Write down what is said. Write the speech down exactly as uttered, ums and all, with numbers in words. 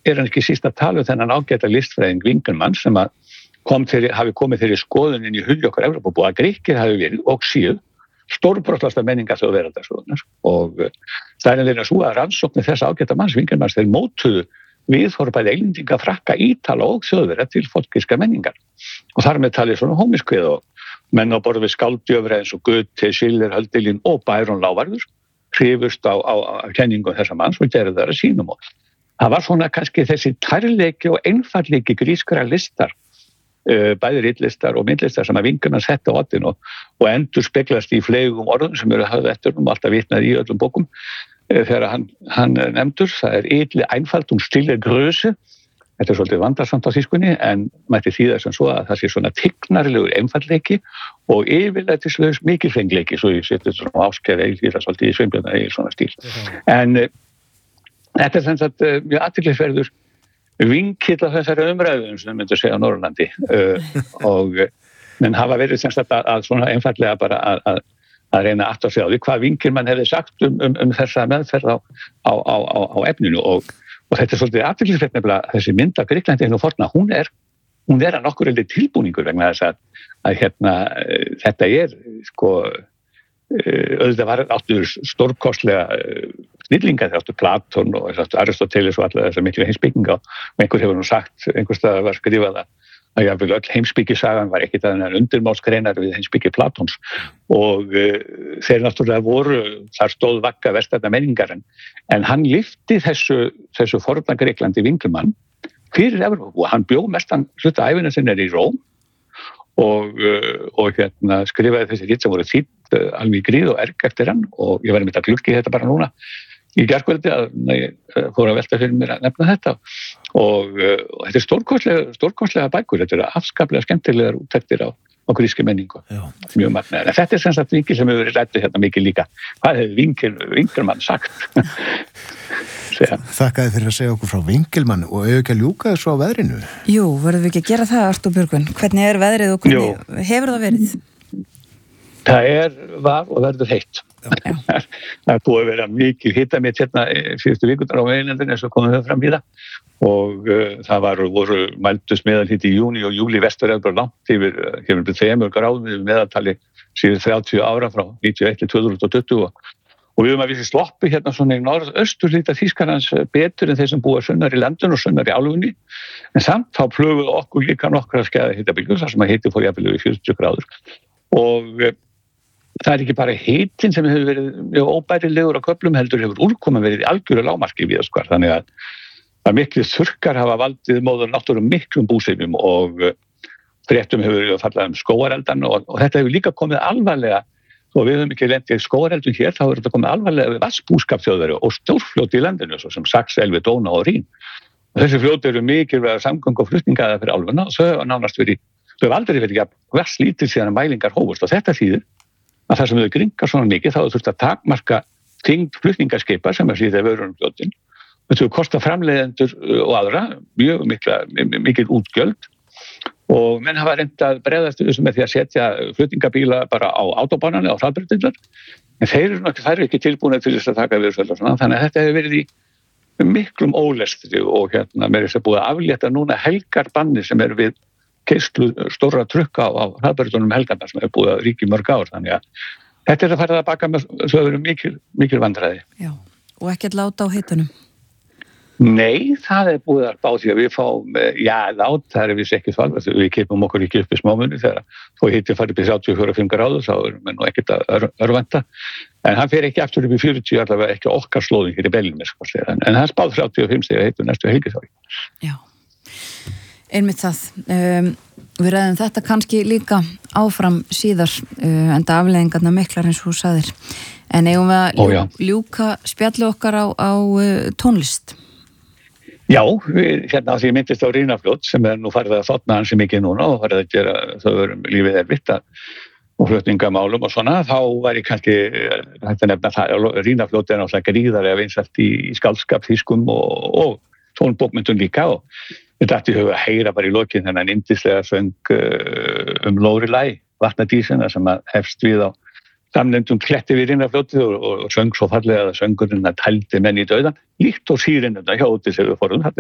er hann ekki síst að tala um þennan ágæta listfræðing Winkelmann sem að kom þeirri, hafi komið þeirri skoðun inn í hulli okkar Evrópubúa að Grikkir hafi verið og síðu stórbrottlasta menningar þau veraldarsögunar og það er þeirra svo að rannsóknir þess ágæta manns Winkelmanns þeir mótuðu viðhorf bæði Englendinga, Frakka, Ítala og Þjóðverja til forngrískar menningar og þar með talið svona hómiskveið og menn á borð við skáldjöfra eins og Goethe, Schiller, Hölderlin og Byron Lávarður hrifust á, á, á kenningum þessa manns og gerðu þar að sínum og það var svona kannski þessi tærleiki og einfallleiki grískra listar uh, bæði ritlistar og myndlistar sem að Winkelmann setti á oddinn og, og endur speglast í fleygum orðum sem eru höfð eftir um alltaf vitnað í öllum bókum þegar hann, hann nefndur, það er edle Einfalt und stille Größe, þetta er svolítið vandarsamt á þýskunni, en mætti þýða sem svo að það sé svona tignarlegur einfallleiki og yfirlætislaus mikilfengleiki, svo ég setið svona áskæri eilíða svolítið í Sveinbjörn eil svona stíl. Mm-hmm. En uh, þetta er sem sagt uh, mjög athyglisverður vinkill af þessari umræðum sem myndu segja á Norrlandi uh, og uh, menn hafa verið sem sagt að, að svona einfallega bara að, að að reyna aftur að segja á því hvað Winkelmann hefði sagt um, um, um þessa meðferð á, á, á, á efninu og, og þetta er svolítið athyglisvert nefnilega þessi mynd af Grikklandi og forna, hún er, hún er að nokkur eldi tilbúningur vegna þess að, að hérna, þetta er sko auðvitað var áttur stórkostlega snillingar, áttur Platon og Aristoteles og allar þessar miklu heimspekinga og einhver hefur nú sagt, einhvers staðar var skrifað að að jáfnvel öll heimspekisagan var ekkit að hann undirmálsgreinar við heimspeki Platons og uh, þeir náttúrulega voru, þar stóð vakka vestræna menningar en hann lyfti þessu, þessu forna Greiklandi Winkelmann fyrir Evrópu og hann bjó mestan hluta ævina sinni í Róm og, uh, og hérna skrifaði þessi rit sem voru þýdd uh, alveg í gríð og erg eftir hann og ég var einmitt að glugga í þetta bara núna í gærkvöldi að ég fór að velta fyrir mér að nefna þetta og, uh, og þetta er stórkostlega, stórkostlega bækur, þetta er afskaplega skemmtilegar úttektir á, á gríski menningu, Já. Mjög magnaðar. En þetta er sem sagt vinkil sem hefur verið ræddur hérna mikið líka. Hvað hefur Winkel, Winkelmann sagt? Þakkaði fyrir að segja okkur frá Winkelmann og hefur ekki að ljúka þessu á veðrinu? Jú, verðum við ekki að gera það, Artúr Björgvin? Hvernig er veðrið og hvernig Jú. Hefur það verið? Það er, var og verður heitt. Það er búið að vera mikið hitamet hérna síðustu vikundar á meginlandinu eins og komum við fram í það og uh, það var, voru mældust meðalhiti í júni og júli vesturöð bara langt yfir, hefur byrð þremur gráðum við meðaltali síður þrjátíu ára frá níutíu og eitt til tvö þúsund tuttugu og, og við höfum að vissi sloppi hérna svona í norðausturhluta Þýskalands betur en þeir sem búa sunnar í landinu og sunnar í álfunni en samt þá plöguðu okkur líka nokkra skeiða hitabylgjur þar sem að hiti fór jafnvel yfir fjörutíu gráður og það er ekki bara hitinn sem hefur verið mjög óbærilegur á köflum heldur hefur úrkoman verið í algjöru lágmarki víðast hvar þannig að, að miklu þurrkar hafa valdið móður náttúrum miklum búsefjum og fréttum hefur fallað um skógareldan og, og þetta hefur líka komið alvarlega og við höfum ekki lent í skógareldum hér þá hefur þetta komið alvarlega við vatnsbúskap Þjóðverja og stórfljót í landinu svo sem Saxelvi, Dóna og Rín og þessi fljót eru mikilvæg samgöng og flutningaða fyrir álfuna og þau hafa nánast verið þau hafa aldrei verið ekki vers lítið síðan mælingar hófust og þetta þýðir að það sem þau gringar svona mikið þá er þurft að takmarka þyngd flutningaskipa sem er síðan vörunum fljótin og þau kosta framleiðendur og aðra mjög mikla, mikil útgjöld og menn hafa reynt að bregðast þessu með því að setja flutningabíla bara á autobánarnir, á hraðbrautirnar en þeir eru ekki, þeir eru ekki tilbúinir til þess að taka við þessu svona þannig að þetta hefur verið í miklum ólestri og hérna mér er þess að búið að aflétta núna helgarbanni sem er við keislu stóra trukka á hraðbrautunum helgarna sem hefur búið að ríki mörg ár þannig að þetta er að fara að baka með svo verið mikil, mikil vandræði. Já, og ekki að láta á hitunum? Nei, það er búið að bá því að við fáum, já, lát, það er við ekki svalvað, við kipum okkur ekki upp í smámunni þegar þó hittir farið upp í þrjátíu og fjórar til fimm gráður, þá erum við nú ekkert að örvenda, en hann fer ekki aftur upp í fjörutíu, allavega ekki okkar slóðing hér í Belgíu, en, en hann spáð þrjátíu og fimm þegar heitur næstu helgi þá. Já, einmitt það. Um, við ræðum þetta kannski líka áfram síðar, uh, enda afleiðingarna miklar eins og þú sagðir, en eigum við að Ó, ljúka spjalli okkar á, á uh, tónlist? Já, við, hérna því ég myndist á Rínafljót sem er nú farið að þotna hansi mikið núna og farið að gera þau verum lífið er vitt og flutningamálum og svona, þá var ég kannski hægt að nefna það, Rínafljót er náttúrulega gríðarlega vinsælt í, í skáldskap, þýskum og, og tónbókmyndun líka og þetta ætti huga að heyra bara í lokin þennan yndislega söng uh, um Lórelei, vatnadísina sem að hefst við á samnefndum kletti við Rínafljótið og, og, og söng svo fallega að söngurinn að tældi menn í dauðan, líkt og sýrinuna hjá Ódysseifur forðum.